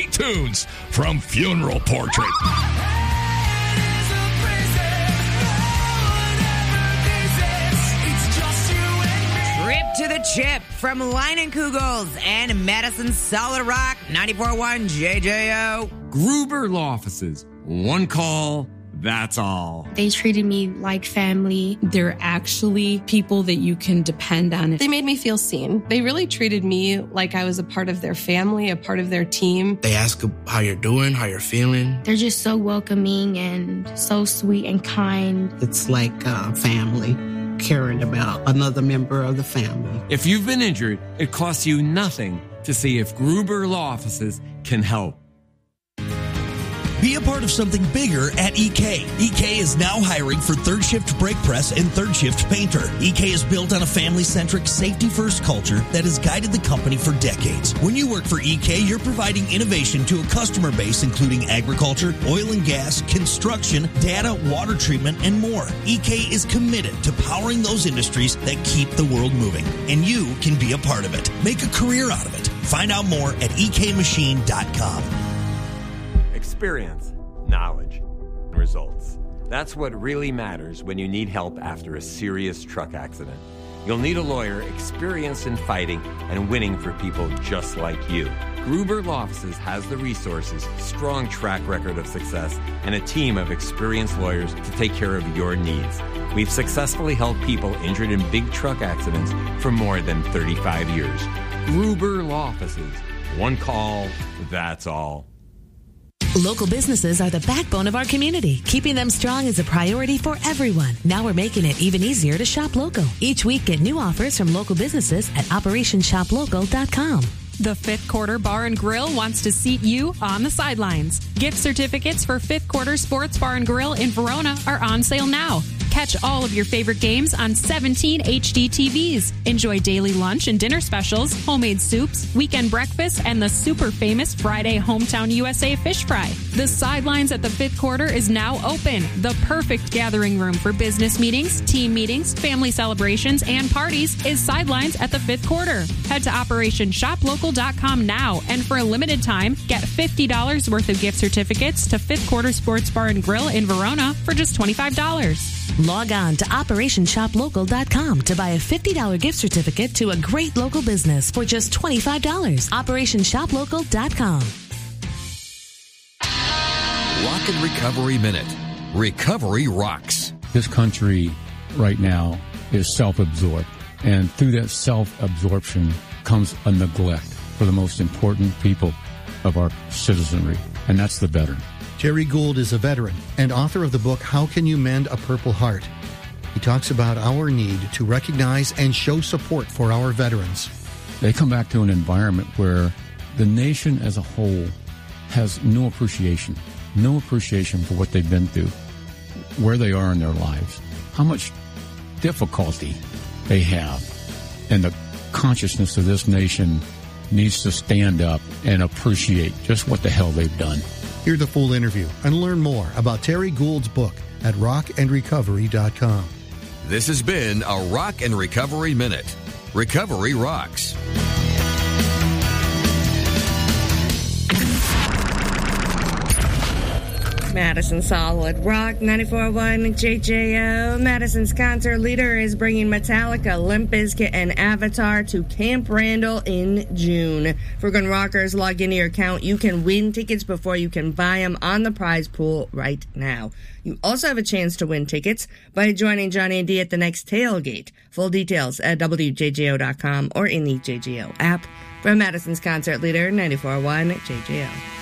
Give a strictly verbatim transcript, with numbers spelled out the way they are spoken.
tunes from Funeral Portrait. Trip to the Chip from Leinenkugels and Madison Solid Rock, ninety-four point one J J O. Gruber Law Offices. One call, that's all. They treated me like family. They're actually people that you can depend on. They made me feel seen. They really treated me like I was a part of their family, a part of their team. They ask how you're doing, how you're feeling. They're just so welcoming and so sweet and kind. It's like uh, family, caring about another member of the family. If you've been injured, it costs you nothing to see if Gruber Law Offices can help. Be a part of something bigger at E K. E K is now hiring for third shift brake press and third shift painter. E K is built on a family-centric, safety-first culture that has guided the company for decades. When you work for E K, you're providing innovation to a customer base including agriculture, oil and gas, construction, data, water treatment, and more. E K is committed to powering those industries that keep the world moving, and you can be a part of it. Make a career out of it. Find out more at e k machine dot com. Experience, knowledge, and results. That's what really matters when you need help after a serious truck accident. You'll need a lawyer experienced in fighting and winning for people just like you. Gruber Law Offices has the resources, strong track record of success, and a team of experienced lawyers to take care of your needs. We've successfully helped people injured in big truck accidents for more than thirty-five years. Gruber Law Offices. One call, that's all. Local businesses are the backbone of our community. Keeping them strong is a priority for everyone. Now we're making it even easier to shop local. Each week, get new offers from local businesses at operation shop local dot com. The Fifth Quarter Bar and Grill wants to seat you on the sidelines. Gift certificates for Fifth Quarter Sports Bar and Grill in Verona are on sale now. Catch all of your favorite games on seventeen H D T Vs. Enjoy daily lunch and dinner specials, homemade soups, weekend breakfast, and the super famous Friday Hometown U S A fish fry. The sidelines at the Fifth Quarter is now open. The perfect gathering room for business meetings, team meetings, family celebrations, and parties is Sidelines at the Fifth Quarter. Head to operation shop local dot com now, and for a limited time, get fifty dollars worth of gift certificates to Fifth Quarter Sports Bar and Grill in Verona for just twenty-five dollars. Log on to operation shop local dot com to buy a fifty dollars gift certificate to a great local business for just twenty-five dollars. operation shop local dot com. Rock and Recovery Minute. Recovery rocks. This country right now is self-absorbed, and through that self-absorption comes a neglect for the most important people of our citizenry, and that's the veteran. Terry Gould is a veteran and author of the book, How Can You Mend a Purple Heart? He talks about our need to recognize and show support for our veterans. They come back to an environment where the nation as a whole has no appreciation, no appreciation for what they've been through, where they are in their lives, how much difficulty they have, and the consciousness of this nation needs to stand up and appreciate just what the hell they've done. Hear the full interview and learn more about Terry Gould's book at rock and recovery dot com. This has been a Rock and Recovery Minute. Recovery rocks. Madison Solid Rock, ninety-four point one J J O. Madison's concert leader is bringing Metallica, Limp Bizkit, and Avatar to Camp Randall in June. For Gun Rockers, log into your account. You can win tickets before you can buy them on the prize pool right now. You also have a chance to win tickets by joining Johnny and D at the next tailgate. Full details at W J J O dot com or in the J J O app. From Madison's concert leader, ninety-four point one J J O.